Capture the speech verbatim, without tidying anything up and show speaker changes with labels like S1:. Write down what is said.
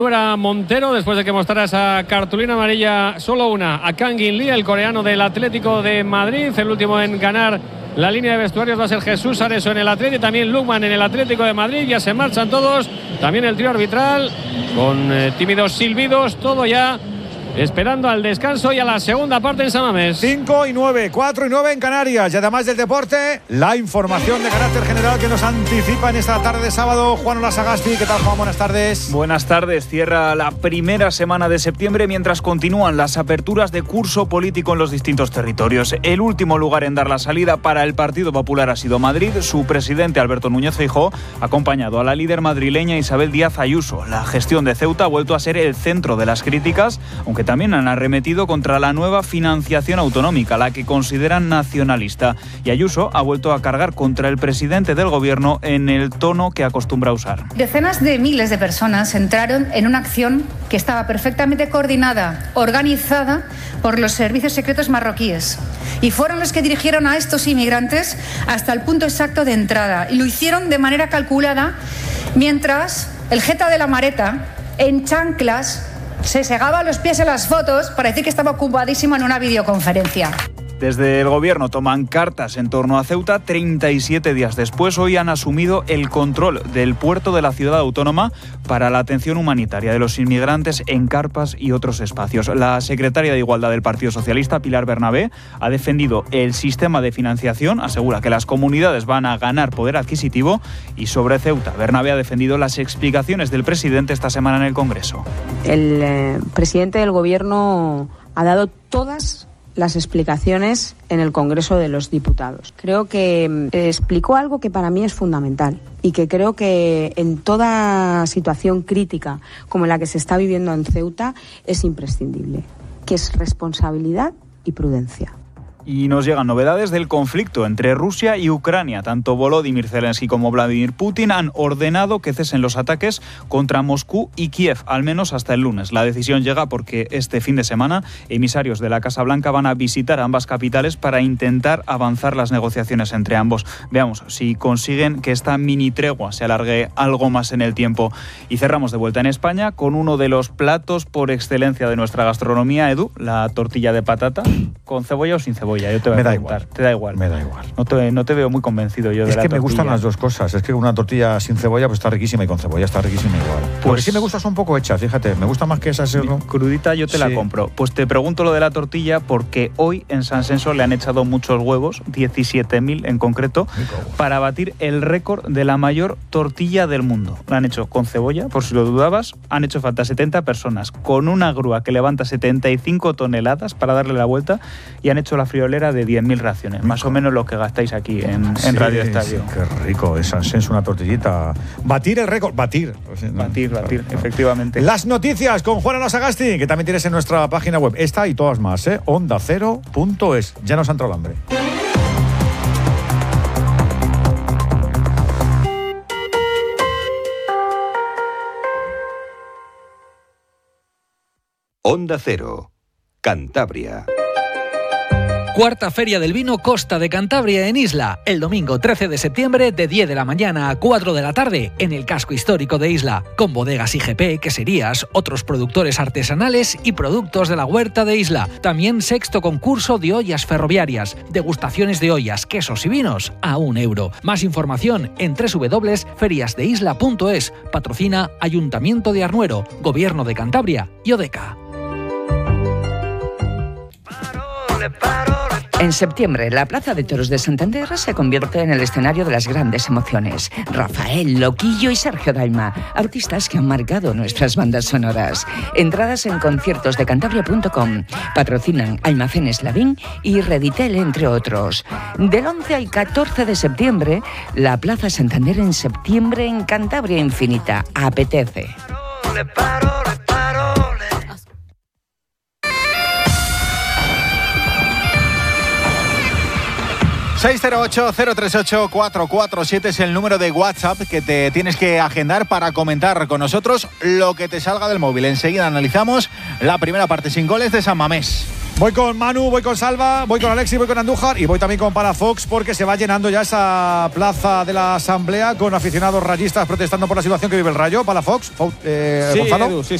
S1: Fuera Montero, después de que mostrara esa cartulina amarilla, solo una, a Kang In Lee, el coreano del Atlético de Madrid. El último en ganar la línea de vestuarios va a ser Jesús Areso en el Atlético, también Lukman en el Atlético de Madrid. Ya se marchan todos, también el trío arbitral, con eh, tímidos silbidos, todo ya esperando al descanso y a la segunda parte en San Mamés.
S2: cinco y nueve, cuatro y nueve en Canarias. Y además del deporte, la información de carácter general que nos anticipa en esta tarde de sábado. Juan Olasagasti, ¿qué tal, Juan? Buenas tardes.
S3: Buenas tardes. Cierra la primera semana de septiembre mientras continúan las aperturas de curso político en los distintos territorios. El último lugar en dar la salida para el Partido Popular ha sido Madrid. Su presidente, Alberto Núñez Feijóo, ha acompañado a la líder madrileña Isabel Díaz Ayuso. La gestión de Ceuta ha vuelto a ser el centro de las críticas, aunque también han arremetido contra la nueva financiación autonómica, la que consideran nacionalista. Y Ayuso ha vuelto a cargar contra el presidente del gobierno en el tono que acostumbra a usar.
S4: Decenas de miles de personas entraron en una acción que estaba perfectamente coordinada, organizada por los servicios secretos marroquíes. Y fueron los que dirigieron a estos inmigrantes hasta el punto exacto de entrada. Y lo hicieron de manera calculada, mientras el jeta de la Mareta, en chanclas, se segaba los pies en las fotos para decir que estaba ocupadísimo en una videoconferencia.
S3: Desde el gobierno toman cartas en torno a Ceuta. treinta y siete días después, hoy han asumido el control del puerto de la ciudad autónoma para la atención humanitaria de los inmigrantes en carpas y otros espacios. La secretaria de Igualdad del Partido Socialista, Pilar Bernabé, ha defendido el sistema de financiación, asegura que las comunidades van a ganar poder adquisitivo. Y sobre Ceuta, Bernabé ha defendido las explicaciones del presidente esta semana en el Congreso.
S5: El eh, presidente del gobierno ha dado todas las explicaciones en el Congreso de los Diputados. Creo que eh, explicó algo que para mí es fundamental y que creo que en toda situación crítica como la que se está viviendo en Ceuta es imprescindible, que es responsabilidad y prudencia.
S3: Y nos llegan novedades del conflicto entre Rusia y Ucrania. Tanto Volodymyr Zelensky como Vladimir Putin han ordenado que cesen los ataques contra Moscú y Kiev, al menos hasta el lunes. La decisión llega porque este fin de semana emisarios de la Casa Blanca van a visitar ambas capitales para intentar avanzar las negociaciones entre ambos. Veamos si consiguen que esta mini tregua se alargue algo más en el tiempo. Y cerramos de vuelta en España con uno de los platos por excelencia de nuestra gastronomía, Edu, la tortilla de patata, con cebolla o sin cebolla. Yo te voy
S2: me
S3: a
S2: da
S3: preguntar.
S2: igual.
S3: Te da igual.
S2: Me da igual.
S3: No te, no te veo muy convencido yo de
S2: es
S3: la tortilla.
S2: Es que me gustan las dos cosas. Es que una tortilla sin cebolla pues está riquísima y con cebolla está riquísima igual. Pues Porque sí me gusta un poco hecha, fíjate. Me gusta más que esa ¿no?
S3: crudita, yo te sí. la compro. Pues te pregunto lo de la tortilla porque hoy en San Senso le han echado muchos huevos, diecisiete mil en concreto, Rico. para batir el récord de la mayor tortilla del mundo. La han hecho con cebolla, por si lo dudabas. Han hecho falta setenta personas con una grúa que levanta setenta y cinco toneladas para darle la vuelta y han hecho la friolera de diez mil raciones, más o menos lo que gastáis aquí en,
S2: sí,
S3: en Radio Estadio.
S2: Sí, qué rico, de San Senso, una tortillita. Batir el récord, batir.
S3: Batir, batir, no, efectivamente.
S2: Las noticias con Juan Olasagasti, que también tienes en nuestra página web. Esta y todas más, ¿eh? onda cero punto es. Ya nos ha entrado el hambre.
S6: Onda Cero, Cantabria.
S7: Cuarta Feria del Vino Costa de Cantabria en Isla, el domingo trece de septiembre de diez de la mañana a cuatro de la tarde en el casco histórico de Isla, con bodegas I G P, queserías, otros productores artesanales y productos de la huerta de Isla. También sexto concurso de ollas ferroviarias, degustaciones de ollas, quesos y vinos a un euro. Más información en doble u doble u doble u punto ferias de isla punto es. Patrocina Ayuntamiento de Arnuero, Gobierno de Cantabria y Odeca.
S8: En septiembre, la Plaza de Toros de Santander se convierte en el escenario de las grandes emociones. Rafael, Loquillo y Sergio Dalma, artistas que han marcado nuestras bandas sonoras. Entradas en conciertos de cantabria punto com. Patrocinan Almacenes Lavín y Reditel, entre otros. Del once al catorce de septiembre, la Plaza Santander en septiembre en Cantabria Infinita. Apetece.
S2: seis cero ocho, cero tres ocho, cuatro cuatro siete es el número de WhatsApp que te tienes que agendar para comentar con nosotros lo que te salga del móvil. Enseguida analizamos la primera parte sin goles de San Mamés. Voy con Manu, voy con Salva, voy con Alexis, voy con Andújar y voy también con Palafox porque se va llenando ya esa plaza de la Asamblea con aficionados rayistas protestando por la situación que vive el Rayo. Palafox, eh,
S9: sí,
S2: Gonzalo.
S9: Edu, sí,